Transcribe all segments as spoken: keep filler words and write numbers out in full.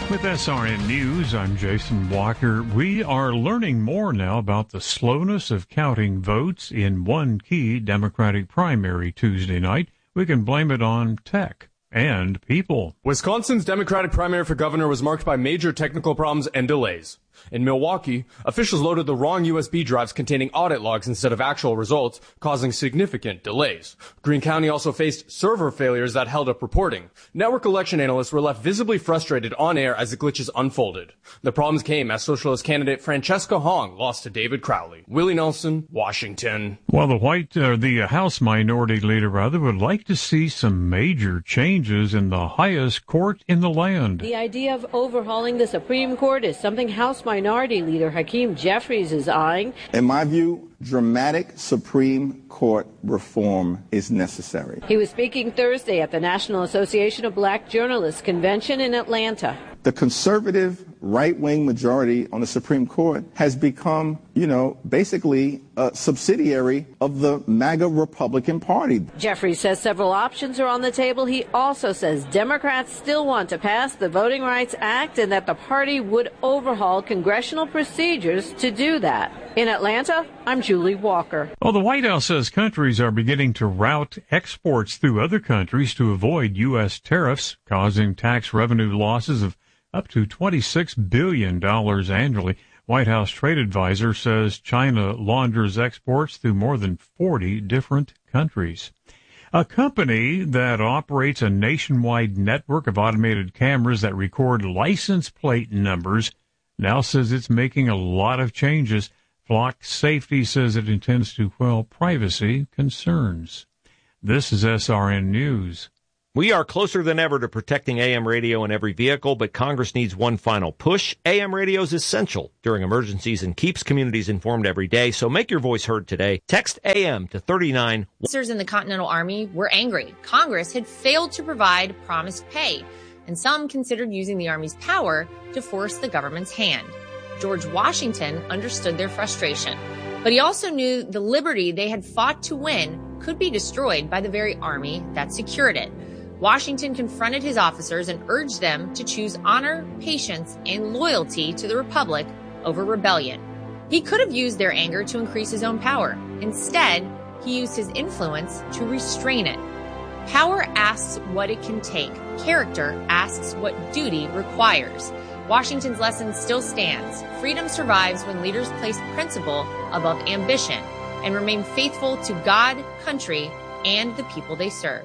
With S R N News, I'm Jason Walker. We are learning more now about the slowness of counting votes in one key Democratic primary Tuesday night. We can blame it on tech and people. Wisconsin's Democratic primary for governor was marked by major technical problems and delays. In Milwaukee, officials loaded the wrong U S B drives containing audit logs instead of actual results, causing significant delays. Greene County also faced server failures that held up reporting. Network election analysts were left visibly frustrated on air as the glitches unfolded. The problems came as socialist candidate Francesca Hong lost to David Crowley. Willie Nelson, Washington. Well, the white, uh, the House Minority Leader, rather, would like to see some major changes in the highest court in the land. The idea of overhauling the Supreme Court is something House Minority Leader Hakeem Jeffries is eyeing. In my view, dramatic Supreme Court reform is necessary. He was speaking Thursday at the National Association of Black Journalists Convention in Atlanta. The conservative right-wing majority on the Supreme Court has become, you know, basically a subsidiary of the MAGA Republican Party. Jeffries says several options are on the table. He also says Democrats still want to pass the Voting Rights Act and that the party would overhaul congressional procedures to do that. In Atlanta, I'm Julie Walker. Well, the White House says countries are beginning to route exports through other countries to avoid U S tariffs, causing tax revenue losses of up to twenty-six billion dollars annually. White House trade advisor says China launders exports through more than forty different countries. A company that operates a nationwide network of automated cameras that record license plate numbers now says it's making a lot of changes. Flock Safety says it intends to quell privacy concerns. This is S R N News. We are closer than ever to protecting A M radio in every vehicle, but Congress needs one final push. A M radio is essential during emergencies and keeps communities informed every day, so make your voice heard today. Text A M to thirty-nine. Officers in the Continental Army were angry. Congress had failed to provide promised pay, and some considered using the Army's power to force the government's hand. George Washington understood their frustration, but he also knew the liberty they had fought to win could be destroyed by the very Army that secured it. Washington confronted his officers and urged them to choose honor, patience, and loyalty to the Republic over rebellion. He could have used their anger to increase his own power. Instead, he used his influence to restrain it. Power asks what it can take. Character asks what duty requires. Washington's lesson still stands. Freedom survives when leaders place principle above ambition and remain faithful to God, country, and the people they serve.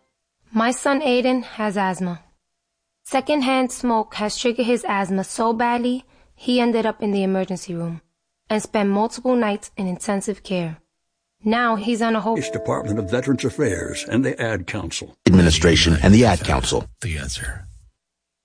My son Aiden has asthma. Secondhand smoke has triggered his asthma so badly, he ended up in the emergency room and spent multiple nights in intensive care. Now he's on a whole... Department of Veterans Affairs and the Ad Council. Administration and the Ad Council. The answer.